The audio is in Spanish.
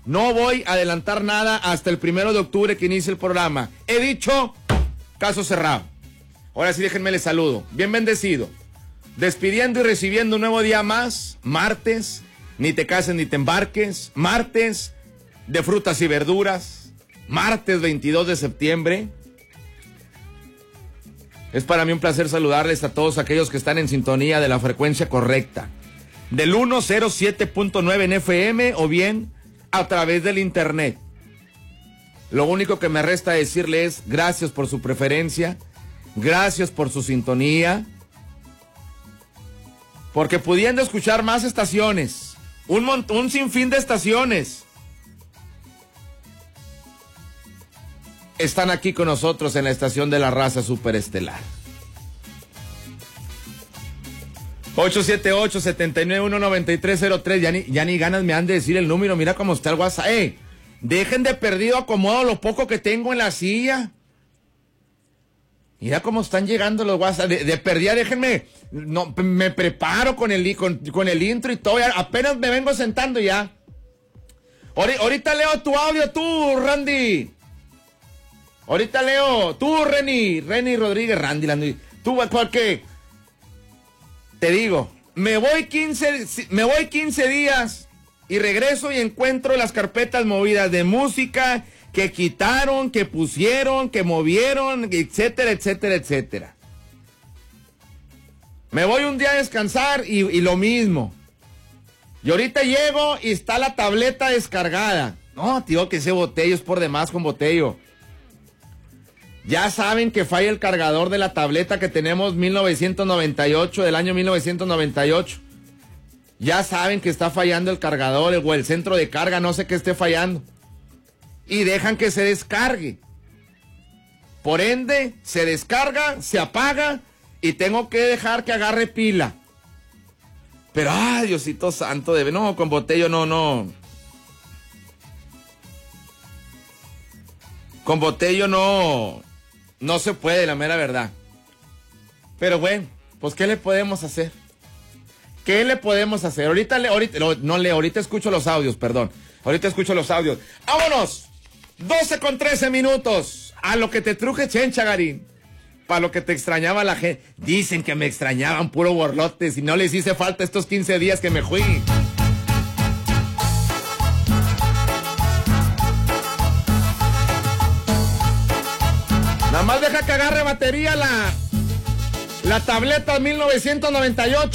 No voy a adelantar nada hasta el 1 de octubre que inicie el programa. He dicho, caso cerrado. Ahora sí déjenme les saludo. Bien bendecido. Despidiendo y recibiendo un nuevo día más. Martes, ni te cases ni te embarques. Martes de frutas y verduras. Martes 22 de septiembre. Es para mí un placer saludarles a todos aquellos que están en sintonía de la frecuencia correcta. Del 107.9 en FM o bien a través del internet. Lo único que me resta decirles es gracias por su preferencia, gracias por su sintonía, porque pudiendo escuchar más estaciones, un sinfín de estaciones, están aquí con nosotros en la estación de la raza superestelar. 878-791-9303. Ya ni ganas me han de decir el número. Mira cómo está el WhatsApp. Dejen de perdido acomodo lo poco que tengo en la silla. Mira cómo están llegando los WhatsApp. De perdida, déjenme. No, me preparo con el intro y todo. Ya, apenas me vengo sentando ya. Ahorita leo tu audio, tú, Randy. Ahorita leo. Tú, Reni Rodríguez, Randy. Tú, porque... Te digo, me voy 15 días y regreso y encuentro las carpetas movidas de música que quitaron, que pusieron, que movieron, etcétera, etcétera, etcétera. Me voy un día a descansar y lo mismo. Y ahorita llego y está la tableta descargada. No, tío, que ese Botello es por demás con Botello. Ya saben que falla el cargador de la tableta que tenemos 1998, del año 1998. Ya saben que está fallando el cargador o el centro de carga, no sé qué esté fallando. Y dejan que se descargue. Por ende, se descarga, se apaga y tengo que dejar que agarre pila. Pero, Diosito santo, no, con Botello no. Con Botello no se puede, la mera verdad. Pero bueno, pues ¿qué le podemos hacer? ¿Qué le podemos hacer? Ahorita escucho los audios, perdón. Ahorita escucho los audios. ¡Vámonos! 12:13 minutos. A lo que te truje Chenchagarín. Para lo que te extrañaba la gente. Dicen que me extrañaban puro borlotes y no les hice falta estos 15 días que me fui. Nada más deja que agarre batería la tableta 1998.